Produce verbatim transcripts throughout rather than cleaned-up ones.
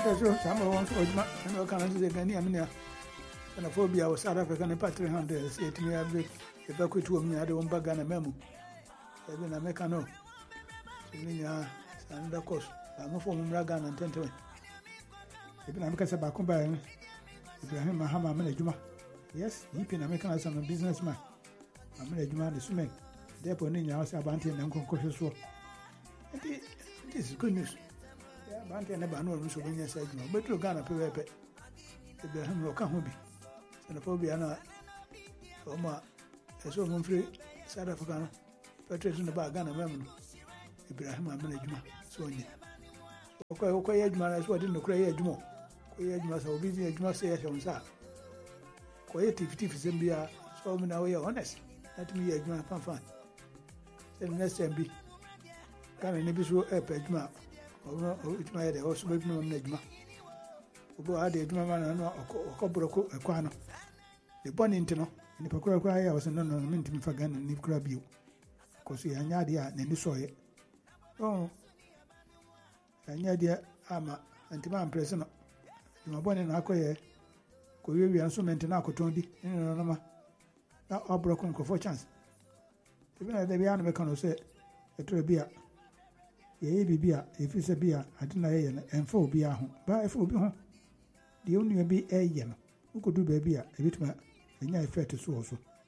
so some of one and all kinds of Ghanaian and a phobia was South African and Patrick Hunter, say to me, I break the back to me, I don't bag on a memo. Even I make a no. And of course, I'm a form of Ragan and Tentaway. Even I make a back by Ibrahim Mahama Manajuma. Yes, he can American as a businessman. I'm a Juma the swimming. Therefore, in your house, Abanti and Uncle Cautious War. This is good news. Banty never know Russo when you said, but you Ghana Pepe. Ibrahim Rokahubi. Xenophobia, Oma, a so free South African, Patrick in the Bagana Memon. Ibrahim Manajuma, Sonia. Okay, okay, Edman as well didn't cry Edmo. Edmas are busy as must say, on Sa. Quiet if it is Zambia, so many way honest. Let me a Juma Panfan. Then next M B. Can an episode a Pejma. Oh, it's my head, also with no Nejma. Ubo had a Juma or Cobro a Quano. The bonnet, in the Pocora cry, I was an ornament for Gun and Nip Crab you. Because he had Nadia and Nisoy. Oh, Nadia Ama, and Timan President. You are born in Aquay. Could you be so Mentanaco Tondi in a number? Now, all broken for chance. Even at the Biana can say, a true beer. Ye be beer, if it's a beer, I didn't know, and four beer home. But if we be home, the only be a yen. Who could do baby a bit more, and I fair to so.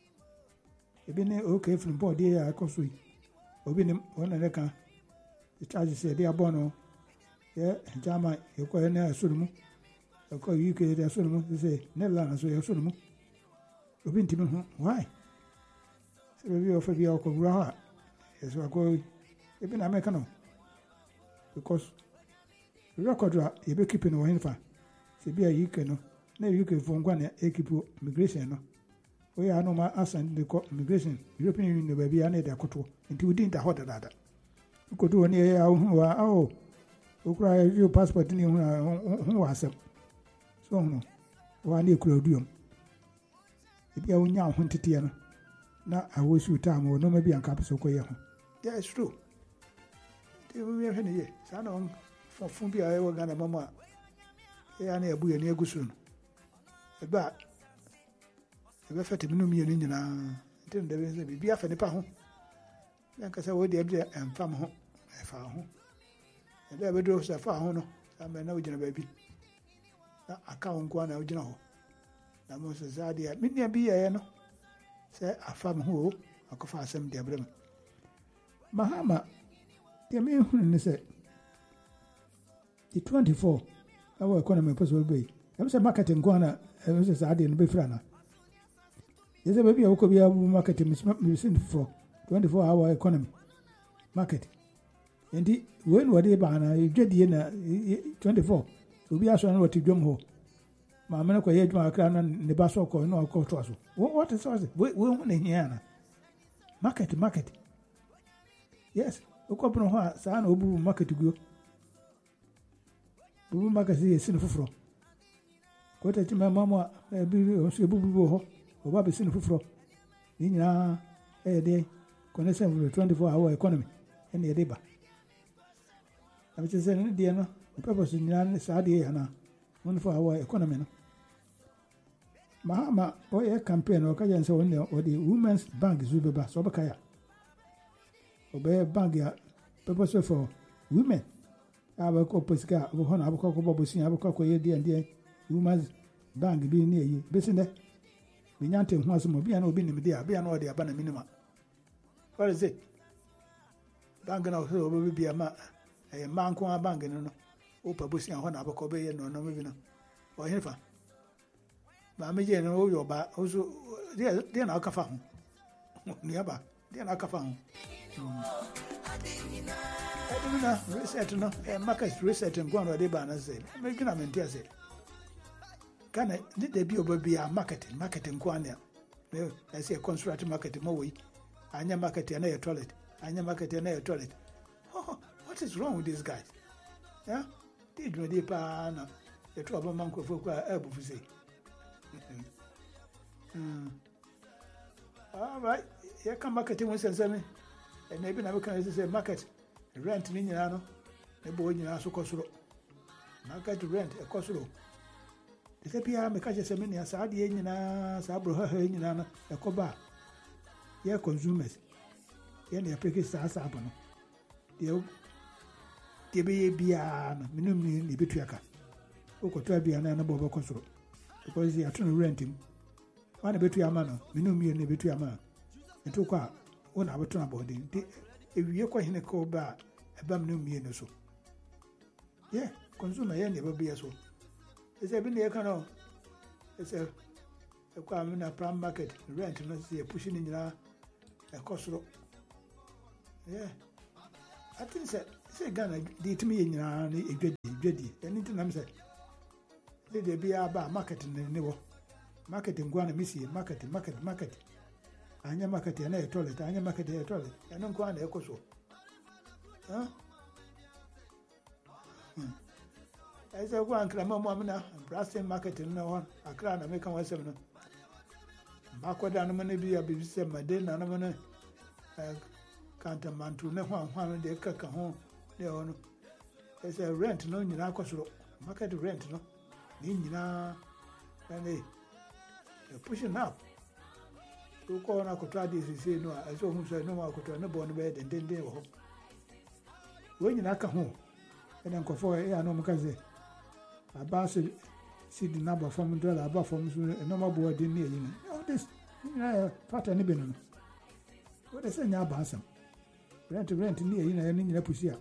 A been okay from board, dear, I could sweet. Obin one and a can. The charges say, dear Bono, yeah, Jama, you call her a sumo. I call you, a sumo, to say, Nella, so you're sumo. Obin Timon, why? So we offer the alcohol raha. Yes, I go, even Americano. Because the record, you be keeping away in far. Say, be a you can, no, you can phone one equipo immigration. We are no more as and the immigration, European Union, baby, I need a coto, until we didn't hold that. You could do any hour, oh, who cry your passport in who was up. So, no, one year could do. If you are now hunted here, now I wish you time or no, maybe I'm capital. Yeah, it's true. They will be a year. Son for Fumbia, I will get a mamma. They are near Buya near Gusun. A bat. The effect of Numi and Indian, then there is a baby after the pound. Like I said, what the and farm home. I found home. And there were those that found some men know baby. I can't go on out, you know. Now, most of the idea, many be a no. Say, I found who I could find some dear brother. Mahama, the main said, the twenty-four, our economy possible be. I was a marketing corner, I was a idea in Bifrana. Yes, a baby, I could be a marketing for twenty-four hour economy market. And when were they banner, you get the twenty-four, so we are showing what you jump home. My man, I had my crown and the basso coin, no, call to us. What is it? We want in here. Market, market. Yes, a couple of her son or boo market to go. Boo market is sinful fro. Quite at my mamma, a baby or she boo or Bobby sinful fro. In a day, connection with the twenty-four hour economy and the labor. I was just saying, dear, no, the purpose in the Saudi and one for our economy. Mahama, or a campaign or Kajan so or the Women's Bank is Ubeba Sobakaya. Obey bank ya purpose for women. I will call Pesca, Hon Abaco Bobusin, Abaco, dear and dear Women's Bank being near you. Business. Vignante once more be an obin, dear, be an order abandon minima. What is it? Bank and also will be a man, a man con a bank and no. Opa Busin, Hon Abaco, no, no, maybe no. Or Hilfa. Mamma, you know your back also, dear, dear Alcafa. Nearby, dear Alcafa. I don't know, reset no, a market reset and go on the banner said, making a mentor said. Can I did they be over be a marketing, marketing quania? No, I say a constructed market more way. I never market and a toilet. I never market and a toilet. Oh, what is wrong with these guys? Yeah? Did me deep pan the trouble monk of Elbow for say. All right, here come marketing was and maybe never can say market rent in Yano, the boy in Asukosuro. market rent e cost low de se pia me ka je se me ne sa de nyina sa bro ha ha nyina no e ko ba ye consumers ye ne peke sa sa ba no de de be bia no minum ni ni betuaka o ko to bia na na bo ko so because ya to rent him wana betu ama no minum ye ne betu ama nto kwa wona betu na body de ewie kwa hene ko ba eba minum ye no so yeah consumer ye ne ba bia so ese bi ne ka no ese e kwa mi na prime market rent no se push ni nyina e kosoro yeah I think say say Ghana di timi ye nyina ni edwadi edwadi eni tinam say de de bia ba market ne ne wo market ngwa na misi market market market anya market na e toilet anya market e toilet eno ngwa na ekoso ha hmm ese kwa nkra mamu amna brasting market na won akra na meka wasem no makoda no mane bia bi se madena no mane kanta mantu ne hwan hwan de kaka ho de ono ese rent no nyina akosoro market rent no ni nyina na ne pushing up to ko na ko tradi se no aso hu se no ma ko to ne bo no be den den den wo wo nyina ka ho ene nkofo e ya no mkaze abase si di na ba fam dollar ba fam so no ma bo de ne yin no this nyina pattern ne be no wo de se nya ba asam rent rent ni yin na nyina pusia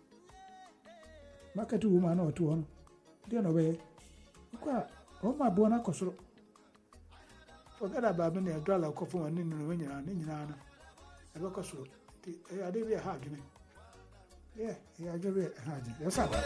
market woman na oto no de no be kwa o ma bo na kosoro forget about me dollar ko fun ni no nyina ni nyina na e be kosoro ti e ade be ha adwene yeah e ade be ha adwene yes sir